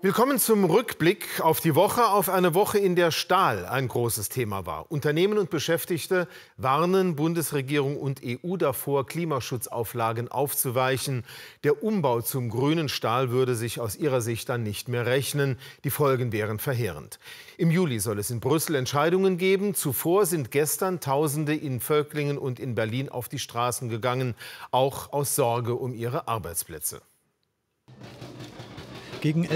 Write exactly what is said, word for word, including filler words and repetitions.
Willkommen zum Rückblick auf die Woche, auf eine Woche, in der Stahl ein großes Thema war. Unternehmen und Beschäftigte warnen Bundesregierung und E U davor, Klimaschutzauflagen aufzuweichen. Der Umbau zum grünen Stahl würde sich aus ihrer Sicht dann nicht mehr rechnen. Die Folgen wären verheerend. Im Juli soll es in Brüssel Entscheidungen geben. Zuvor sind gestern Tausende in Völklingen und in Berlin auf die Straßen gegangen, auch aus Sorge um ihre Arbeitsplätze. Gegen